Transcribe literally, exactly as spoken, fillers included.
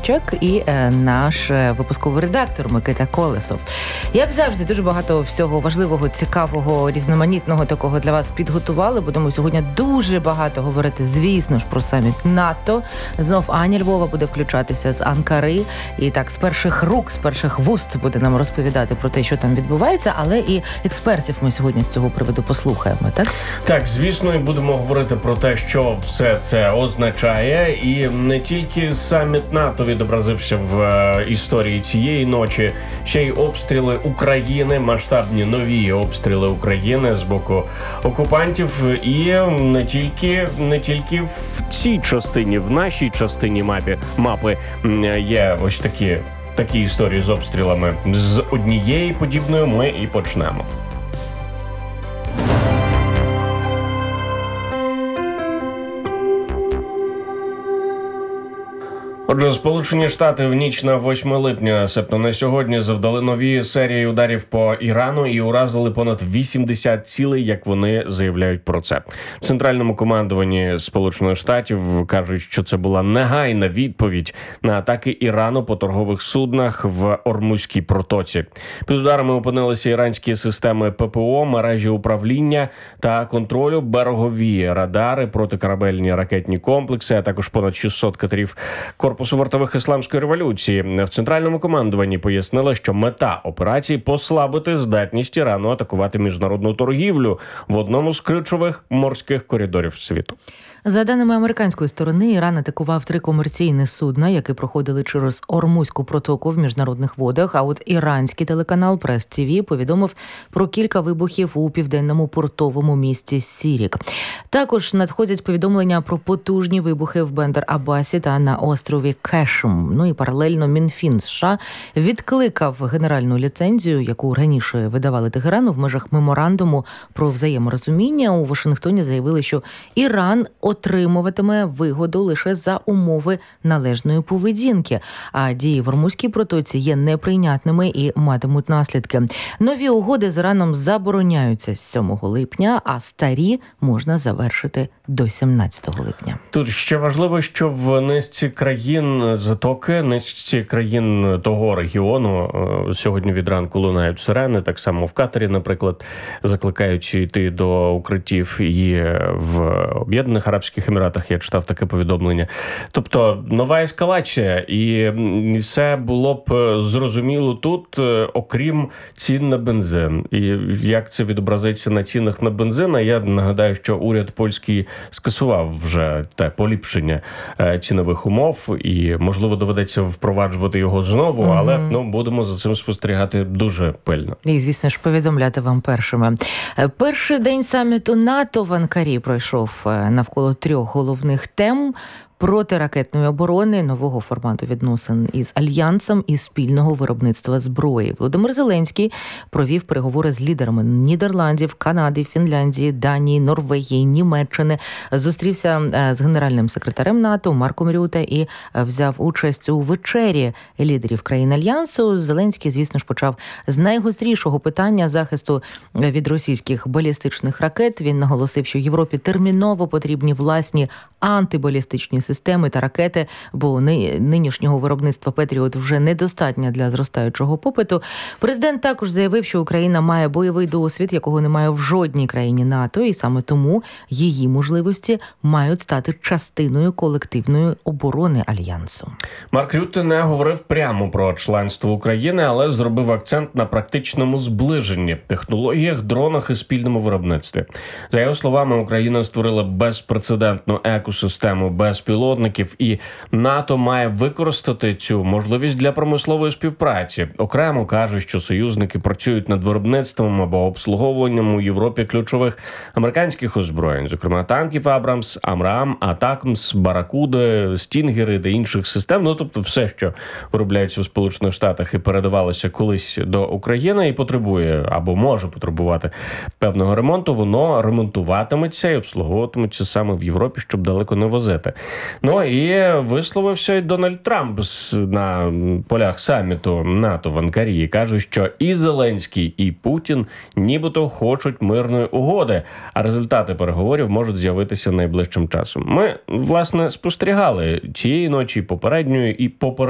Шевчак і е, наш випусковий редактор Микита Колесов. Як завжди, дуже багато всього важливого, цікавого, різноманітного такого для вас підготували. Будемо сьогодні дуже багато говорити, звісно ж, про саміт НАТО. Знов Аня Львова буде включатися з Анкари. І так, з перших рук, з перших вуст буде нам розповідати про те, що там відбувається. Але і експертів ми сьогодні з цього приводу послухаємо, так? Так, звісно, і будемо говорити про те, що все це означає. І не тільки саміт НАТО відобразився в е, історії цієї ночі, ще й обстріли України, масштабні нові обстріли України з боку окупантів. І не тільки, не тільки в цій частині, в нашій частині мапі, мапи є ось такі, такі історії з обстрілами. З однієї подібної ми і почнемо. Отже, Сполучені Штати в ніч на восьме липня, себто на сьогодні, завдали нові серії ударів по Ірану і уразили понад вісімдесят цілей, як вони заявляють про це. В Центральному командуванні Сполучених Штатів кажуть, що це була негайна відповідь на атаки Ірану по торгових суднах в Ормузькій протоці. Під ударами опинилися іранські системи ППО, мережі управління та контролю, берегові радари, протикорабельні ракетні комплекси, а також понад шістсот катерів корпусу вартових ісламської революції. В Центральному командуванні пояснили, що мета операції – послабити здатність Ірану атакувати міжнародну торгівлю в одному з ключових морських коридорів світу. За даними американської сторони, Іран атакував три комерційні судна, які проходили через Ормузьку протоку в міжнародних водах, а от іранський телеканал Прес-ТІ ВІ повідомив про кілька вибухів у південному портовому місті Сірік. Також надходять повідомлення про потужні вибухи в Бендер-Абасі та на острові Кешум. Ну і паралельно Мінфін США відкликав генеральну ліцензію, яку раніше видавали Тегерану в межах меморандуму про взаєморозуміння. У Вашингтоні заявили, що Іран отримуватиме вигоду лише за умови належної поведінки, а дії в Ормузькій протоці є неприйнятними і матимуть наслідки. Нові угоди з Іраном забороняються з сьомого липня, а старі можна завершити до сімнадцятого липня. Тут ще важливо, що в низці країн Затоки, низці країн того регіону сьогодні від ранку лунають сирени, так само в Катарі, наприклад, закликають йти до укриттів, і в Об'єднаних Арабських Еміратах я читав таке повідомлення. Тобто нова ескалація, і все було б зрозуміло тут, окрім цін на бензин. І як це відобразиться на цінах на бензин, я нагадаю, що уряд польський скасував вже те поліпшення цінових умов, і, можливо, доведеться впроваджувати його знову, mm-hmm. але ну, будемо за цим спостерігати дуже пильно. І, звісно ж, повідомляти вам першими. Перший день саміту НАТО в Анкарі пройшов навколо трьох головних тем: протиракетної оборони, нового формату відносин із Альянсом і спільного виробництва зброї. Володимир Зеленський провів переговори з лідерами Нідерландів, Канади, Фінляндії, Данії, Норвегії, Німеччини. Зустрівся з генеральним секретарем НАТО Марком Рюте і взяв участь у вечері лідерів країн Альянсу. Зеленський, звісно ж, почав з найгострішого питання захисту від російських балістичних ракет. Він наголосив, що Європі терміново потрібні власні антибалістичні системи та ракети, бо нинішнього виробництва Петріот вже недостатньо для зростаючого попиту. Президент також заявив, що Україна має бойовий досвід, якого немає в жодній країні НАТО, і саме тому її можливості мають стати частиною колективної оборони Альянсу. Марк Рютте не говорив прямо про членство України, але зробив акцент на практичному зближенні, технологіях, дронах і спільному виробництві. За його словами, Україна створила безпрецедентну екосистему безпілотників, і НАТО має використати цю можливість для промислової співпраці. Окремо каже, що союзники працюють над виробництвом або обслуговуванням у Європі ключових американських озброєнь, зокрема танків Абрамс, Амрам, Атакмс, Баракуди, Стінгери та інших систем. Ну, тобто все, що виробляється у Сполучених Штатах і передавалося колись до України і потребує або може потребувати певного ремонту, воно ремонтуватиметься і обслуговуватиметься саме в Європі, щоб далеко не возити. Ну і висловився й Дональд Трамп на полях саміту НАТО в Анкарі і каже, що і Зеленський, і Путін нібито хочуть мирної угоди, а результати переговорів можуть з'явитися найближчим часом. Ми, власне, спостерігали цієї ночі, попередньої і попередньої